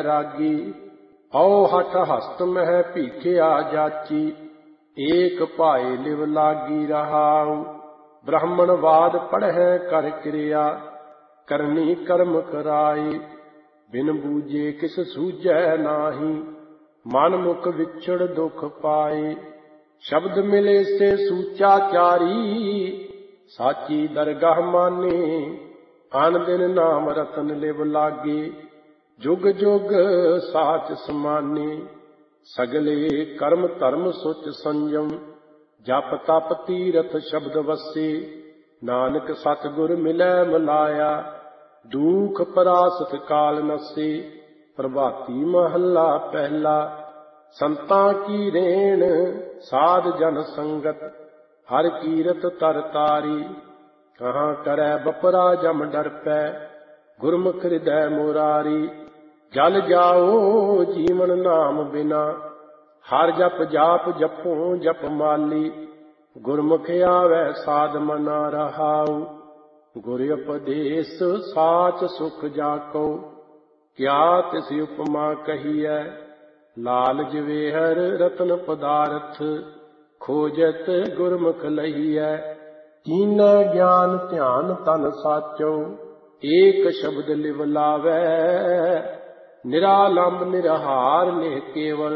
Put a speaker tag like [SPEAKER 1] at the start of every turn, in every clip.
[SPEAKER 1] बैरागी। औ हठ हस्त मह भीखिया जाची, एक पाए लिव लागी रहाऊ। ब्राह्मणवाद पढ़ै कर क्रिया, करनी कर्म कराए। बिन बूझे किस सूझै नाही, मन मुख विछड़ दुख पाए। शब्द मिले से सूचा चारी, साची दरगाह माने। आन दिन नाम रतन लिव लागे, जुग जुग साच समाने। सगले कर्म धर्म सुच संयम, जप तप तीरथ शब्द वसे। नानक सतगुर मिलै मिलाया, दुख परासत काल नसे। प्रभाती महला पहला, संतां की रेण साध जन संगत। हर कीरत तर तारी, कहाँ करै बपरा जम डर पै। गुरमुख हृदय मुरारी, जल जाओ जीवन नाम बिना। हर जप जाप जपो जप माली, गुरमुख आवे साध मना रहाऊ। गुर उपदेश साच सुख जाको, क्या तिस उपमा कहिए। लाल जवेहर रतन पदारथ, खोजत गुरमुख लहिए। कीना ज्ञान ध्यान तन साचो, एक शब्द लिव लावै। निरालंब निरहार निह केवल,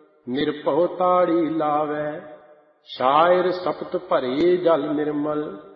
[SPEAKER 1] निरभउ ताड़ी लावै। शायर सपत भरे जल निर्मल,